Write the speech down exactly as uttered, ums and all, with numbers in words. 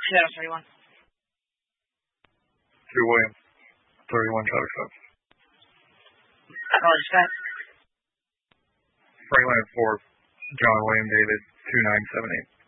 Shadow thirty-one. Two William. thirty-one Shadow Shot. Roger, Scott. Franklin at four. John William David. two nine seven eight.